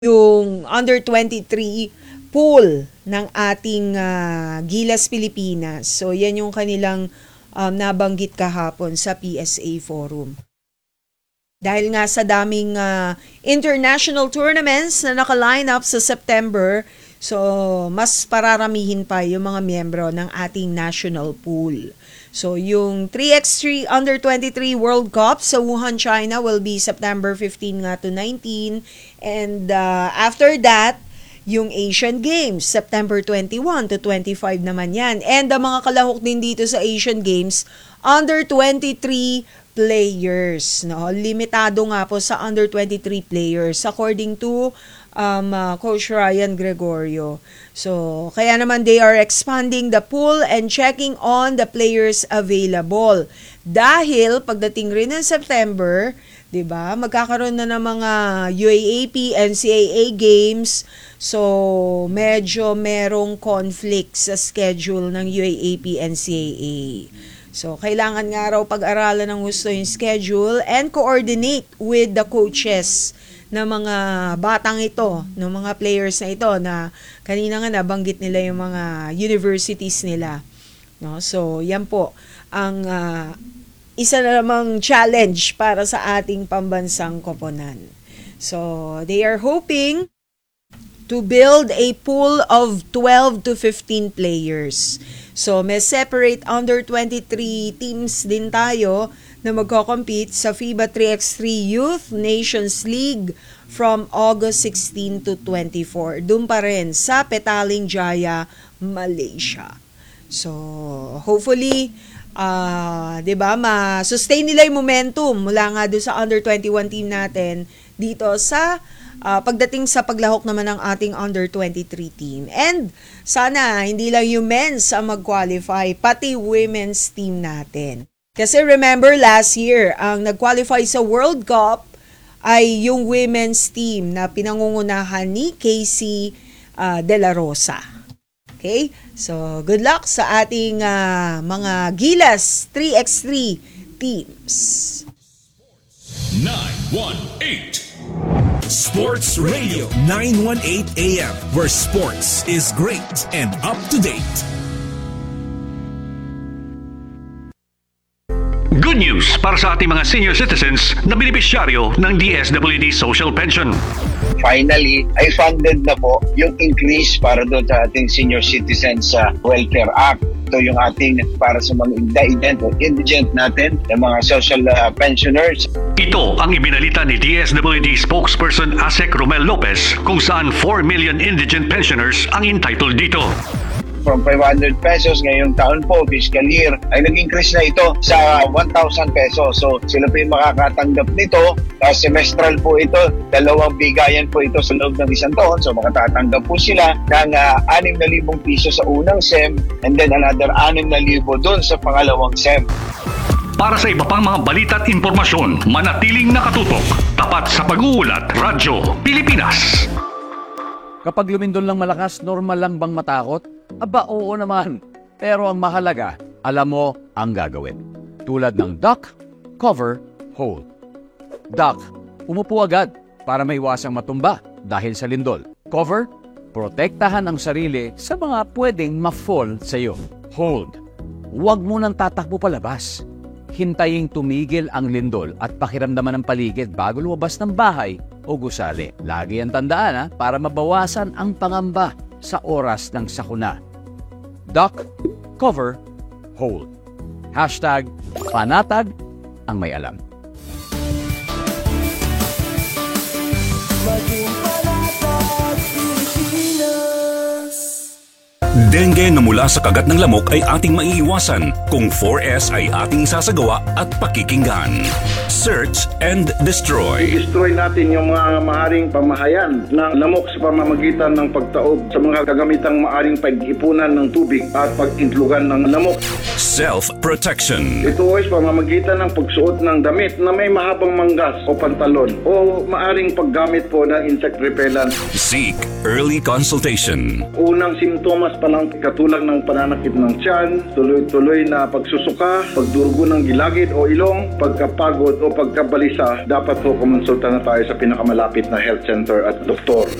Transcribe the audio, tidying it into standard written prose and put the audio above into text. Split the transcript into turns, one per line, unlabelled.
yung under 23 pool ng ating Gilas Pilipinas. So yan yung kanilang nabanggit kahapon sa PSA Forum. Dahil nga sa daming international tournaments na naka-line up sa September, so mas pararamihin pa yung mga miyembro ng ating national pool. So yung 3x3 Under 23 World Cup sa Wuhan, China will be September 15 nga to 19. And after that, yung Asian Games, September 21 to 25 naman yan. And ang mga kalahok din dito sa Asian Games, Under 23 players. No? Limitado nga po sa Under 23 players according to Coach Ryan Gregorio. So, kaya naman they are expanding the pool and checking on the players available. Dahil pagdating rin ng September, 'di ba? Magkakaroon na ng mga UAAP, NCAA games. So, medyo merong conflict sa schedule ng UAAP, NCAA. So, kailangan nga raw pag-aralan ng gusto yung schedule and coordinate with the coaches ng mga batang ito, ng mga players na ito na kanina nga nabanggit nila yung mga universities nila. No? So, yan po ang isa na namang challenge para sa ating pambansang koponan. So, they are hoping to build a pool of 12 to 15 players. So, may separate under 23 teams din tayo na magko-compete sa FIBA 3x3 Youth Nations League from August 16 to 24. Doon pa rin sa Petaling Jaya, Malaysia. So, hopefully, 'di ba, ma-sustain nila yung momentum mula nga doon sa under 21 team natin dito sa pagdating sa paglahok naman ng ating under 23 team. And sana hindi lang yung men's ang mag-qualify, pati women's team natin. Kasi remember last year, ang nag-qualify sa World Cup ay yung women's team na pinangungunahan ni Casey De La Rosa. Okay? So, good luck sa ating mga Gilas 3x3 teams.
918 Sports Radio 918 AM, where sports is great and up to date.
Good news para sa ating mga senior citizens na benepisyaryo ng DSWD Social Pension.
Finally, ay funded na po yung increase para doon sa ating Senior Citizens Welfare Act. Ito yung ating para sa mga indigent natin, yung mga social pensioners.
Ito ang ibinalita ni DSWD spokesperson Asek Romel Lopez kung saan 4 million indigent pensioners ang entitled dito.
From 500 pesos ngayong taon po, fiscal year, ay nag-increase na ito sa 1,000 pesos. So sila po yung makakatanggap nito. Semestral po ito, 2 bigayan po ito sa loob ng isang taon. So makatatanggap po sila ng 6,000 piso sa unang SEM and then another 6,000 doon sa pangalawang SEM.
Para sa iba pang mga balita at impormasyon, manatiling nakatutok. Tapat sa pag-uulat, Radyo Pilipinas.
Kapag lumindol lang malakas, normal lang bang matakot? Aba, oo naman. Pero ang mahalaga, alam mo ang gagawin. Tulad ng duck, cover, hold. Duck, umupo agad para maiwasang matumba dahil sa lindol. Cover, protektahan ang sarili sa mga pwedeng ma-fall sa iyo. Hold, huwag mo nang tatakbo palabas. Hintayin tumigil ang lindol at pakiramdaman ng paligid bago lumabas ng bahay o gusali. Lagi ang tandaan para mabawasan ang pangamba sa oras ng sakuna. Duck, cover, hold. Hashtag panatag ang may alam.
Dengue na mula sa kagat ng lamok ay ating maiiwasan kung 4S ay ating sasagawa at pakikinggan. Search and destroy.
I-destroy natin yung mga maaring pamahayan ng lamok sa pamamagitan ng pagtaob sa mga kagamitang maaring pag-ipunan ng tubig at pag-intlugan ng lamok.
Self-protection.
Ito ay sa pamamagitan ng pagsuot ng damit na may mahabang manggas o pantalon o maaring paggamit po ng insect repellent.
Seek early consultation.
Unang simptomas pa lang lamang katulad ng pananakit ng tiyan, tuloy-tuloy na pagsusuka, pagdurugo ng gilagid o ilong, pagkapagod o pagkabalisa, dapat po kumonsulta na tayo sa pinakamalapit na health center at doktor.